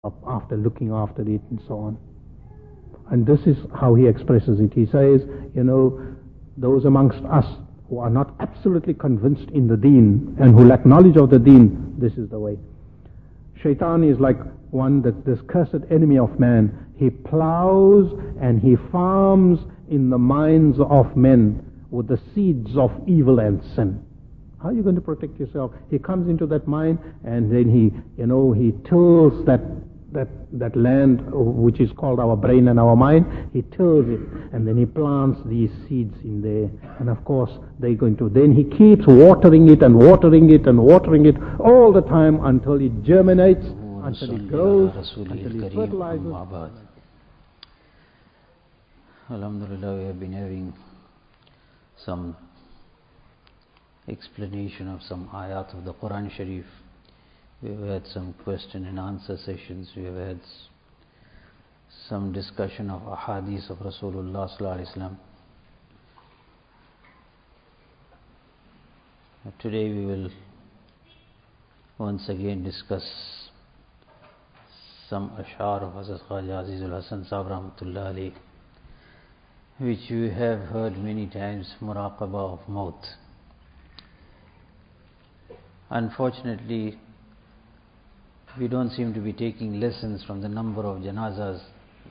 after looking after it and so on. And this is how he expresses it. He says, those amongst us who are not absolutely convinced in the deen and who lack knowledge of the deen, this is the way. Shaitan is like this cursed enemy of man. He plows and he farms in the minds of men with the seeds of evil and sin. How are you going to protect yourself? He comes into that mind and then he tills that land which is called our brain and our mind. He tills it and then he plants these seeds in there. And of course then he keeps watering it and watering it and watering it all the time until it germinates, until it grows, until it fertilizes. Alhamdulillah, we have been having some explanation of some ayat of the Quran Sharif. We have had some question and answer sessions. We have had some discussion of ahadith of Rasulullah sallallahu alaihi wasallam. Today we will once again discuss some ash'ar of Hazrat Khwaja Azizul Hasan Sahib Rahmatullah Alayh, which you have heard many times, muraqabah of maut. Unfortunately, we don't seem to be taking lessons from the number of janazas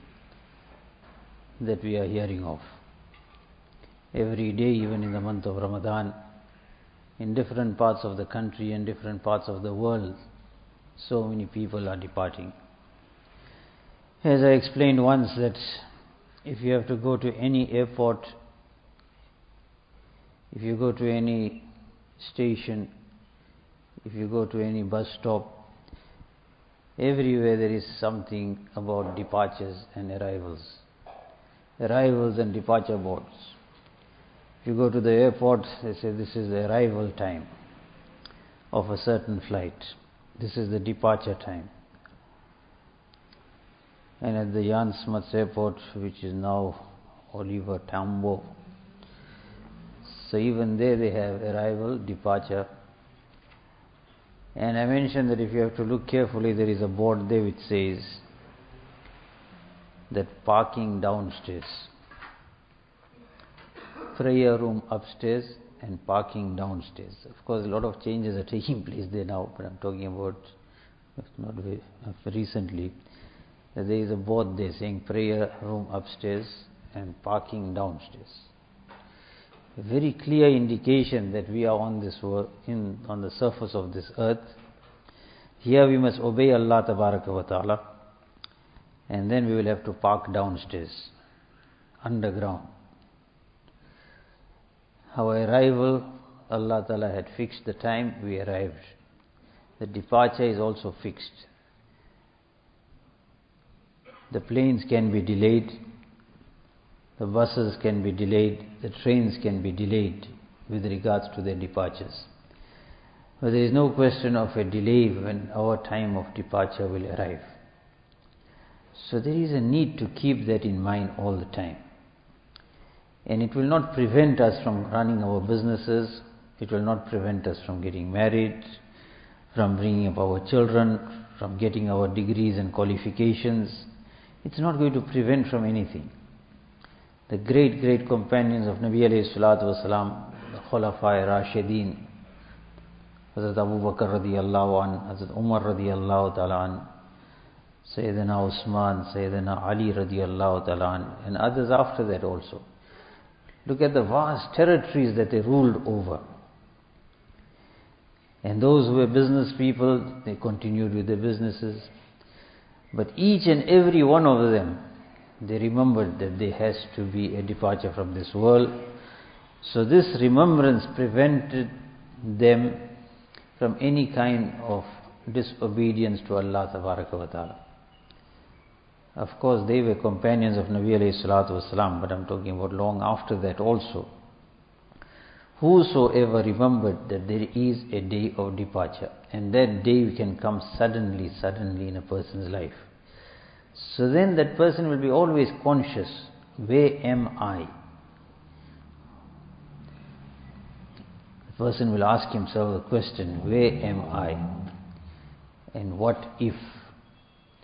that we are hearing of. Every day, even in the month of Ramadan, in different parts of the country and different parts of the world, so many people are departing. As I explained once, that if you have to go to any airport, if you go to any station, if you go to any bus stop, everywhere there is something about departures and arrivals and departure boards. If you go to the airport, they say this is the arrival time of a certain flight, this is the departure time. And at the Jan Smuts airport, which is now Oliver Tambo, so even there they have arrival, departure. And I mentioned that if you have to look carefully, there is a board there which says that parking downstairs, prayer room upstairs and parking downstairs. Of course, a lot of changes are taking place there now, but I'm talking about not very recently. That there is a board there saying prayer room upstairs and parking downstairs. A very clear indication that we are on this world, on the surface of this earth. Here we must obey Allah Tabaraka wa Ta'ala, and then we will have to park downstairs, underground. Our arrival, Allah Ta'ala had fixed the time, we arrived. The departure is also fixed. The planes can be delayed, the buses can be delayed, the trains can be delayed with regards to their departures. But there is no question of a delay when our time of departure will arrive. So there is a need to keep that in mind all the time. And it will not prevent us from running our businesses, it will not prevent us from getting married, from bringing up our children, from getting our degrees and qualifications. It's not going to prevent from anything. The great companions of Nabi alayhi salatu wasalam, the Khulafai Rashidin, Hazrat Abu Bakr radiyallahu an, Hazrat Umar radiyallahu ta'ala an, Sayyidina Usman, Sayyidina Ali radiyallahu ta'ala an, and others after that also. Look at the vast territories that they ruled over. And those who were business people, they continued with their businesses. But each and every one of them, they remembered that there has to be a departure from this world. So this remembrance prevented them from any kind of disobedience to Allah Tabaraka wa Ta'ala. Of course, they were companions of Nabi alayhi salatu wasalam, but I'm talking about long after that also. Whosoever remembered that there is a day of departure, and that day can come suddenly in a person's life. So then that person will be always conscious, where am I? The person will ask himself the question, where am I? And what if